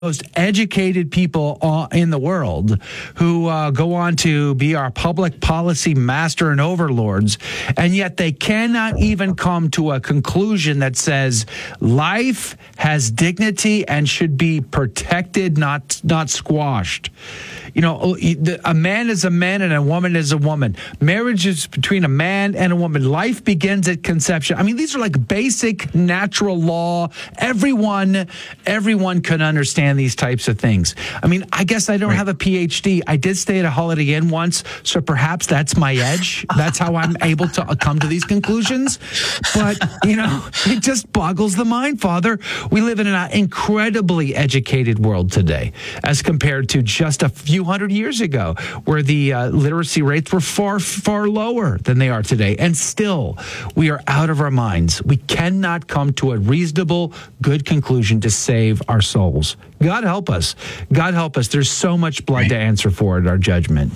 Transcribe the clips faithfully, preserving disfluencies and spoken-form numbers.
most educated people in the world who uh, go on to be our public policy master and overlords, and yet they cannot even come to a conclusion that says life has dignity and should be protected, not not squashed. You know, a man is a man and a woman is a woman. Marriage is between a man and a woman. Life begins at conception. I mean, these are like basic natural law. Everyone, everyone can understand these types of things. I mean, I guess I don't right. have a P H D. I did stay at a Holiday Inn once, so perhaps that's my edge. That's how I'm able to come to these conclusions. But, you know, it just boggles the mind, Father. We live in an incredibly educated world today as compared to just a few hundred years ago, where the uh, literacy rates were far, far lower than they are today. And still, we are out of our minds. We cannot come to a reasonable, good conclusion to save our souls. God help us. God help us. There's so much blood right. to answer for at our judgment.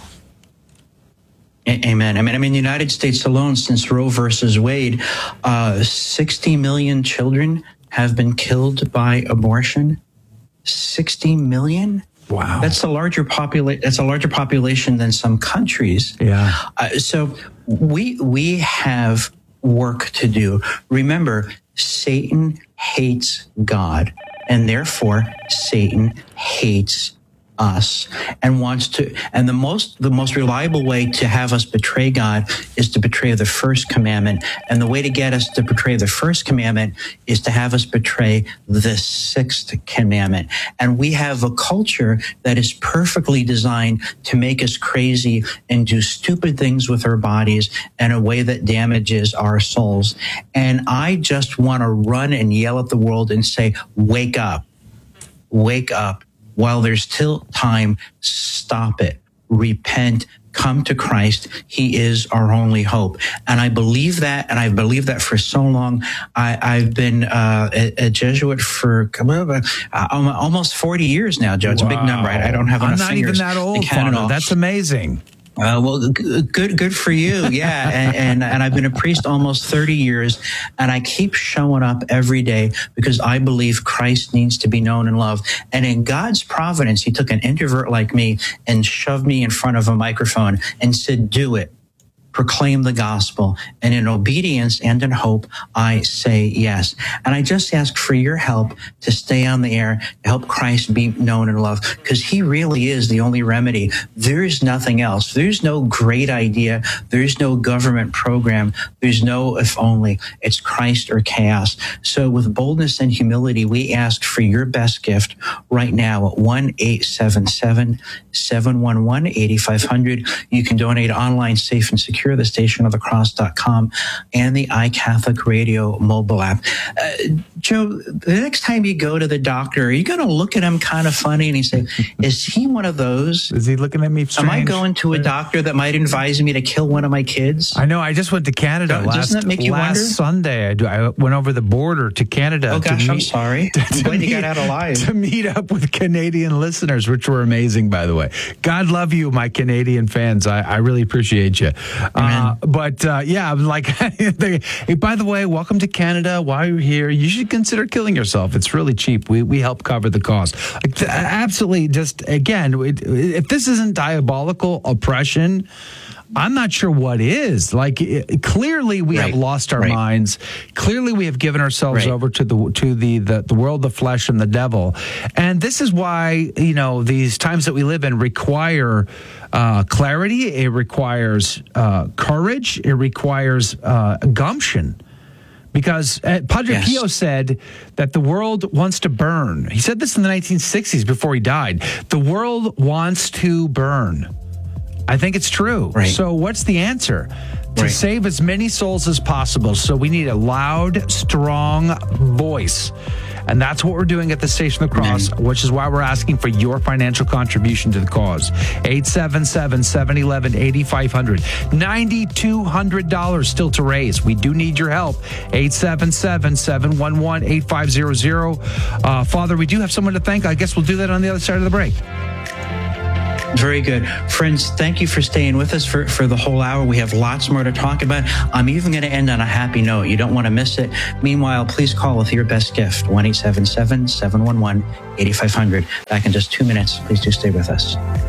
Amen. I mean, I mean, the United States alone, since Roe versus Wade, uh, sixty million children have been killed by abortion. sixty million? Wow, that's a larger population. That's a larger population than some countries. Yeah. Uh, so we we have work to do. Remember, Satan hates God, and therefore Satan hates us and wants to. And the most the most reliable way to have us betray God is to betray the first commandment. And the way to get us to betray the first commandment is to have us betray the sixth commandment. And we have a culture that is perfectly designed to make us crazy and do stupid things with our bodies in a way that damages our souls. And I just want to run and yell at the world and say, wake up, wake up. While there's still time, stop it, repent, come to Christ. He is our only hope. And I believe that, and I believe that for so long. I, I've been uh, a, a Jesuit for uh, almost forty years now, Joe. It's wow. a big number. I, I don't have enough I'm not fingers even that old, Father. That's amazing. Uh, well, good, good for you. Yeah. And, and, and I've been a priest almost thirty years, and I keep showing up every day because I believe Christ needs to be known and loved. And in God's providence, he took an introvert like me and shoved me in front of a microphone and said, do it. Proclaim the gospel. And in obedience and in hope, I say yes. And I just ask for your help to stay on the air, to help Christ be known and loved, because he really is the only remedy. There is nothing else. There's no great idea. There's no government program. There's no if only. It's Christ or chaos. So with boldness and humility, we ask for your best gift right now at one eight seven seven, seven one one, eight five zero zero. You can donate online, safe and secure. The station of the cross dot com and the iCatholic Radio mobile app. Uh, Joe, the next time you go to the doctor, are you going to look at him kind of funny and you say, is he one of those? Is he looking at me strange? Am I going to a doctor that might advise me to kill one of my kids? I know. I just went to Canada Doesn't last, that make you last wonder? Sunday. I, do, I went over the border to Canada. Oh, gosh, to meet, I'm sorry. To, I'm glad you got out alive. To meet up with Canadian listeners, which were amazing, by the way. God love you, my Canadian fans. I, I really appreciate you. Uh, but uh, yeah, I'm like, they, hey, by the way, welcome to Canada. While you're here, you should consider killing yourself. It's really cheap. We we help cover the cost. Like, absolutely. Just again, it, if this isn't diabolical oppression, I'm not sure what is. Like, it, clearly we right. have lost our right. minds. Clearly we have given ourselves right. over to the to the, the the world, the flesh, and the devil. And this is why, you know, these times that we live in require uh, clarity. It requires uh, courage. It requires uh, gumption. Because uh, Padre yes. Pio said that the world wants to burn. He said this in the nineteen sixties before he died. The world wants to burn. I think it's true. Right. So what's the answer? To right. save as many souls as possible. So we need a loud, strong voice. And that's what we're doing at the Station of the Cross, Amen. Which is why we're asking for your financial contribution to the cause. eight seven seven, seven one one, eight five zero zero. nine thousand two hundred dollars still to raise. We do need your help. eight seven seven, seven one one, eight five zero zero. Uh, Father, we do have someone to thank. I guess we'll do that on the other side of the break. Very good. Friends, thank you for staying with us for, for the whole hour. We have lots more to talk about. I'm even going to end on a happy note. You don't want to miss it. Meanwhile, please call with your best gift, one eight seven seven, seven one one, eight five zero zero. Back in just two minutes. Please do stay with us.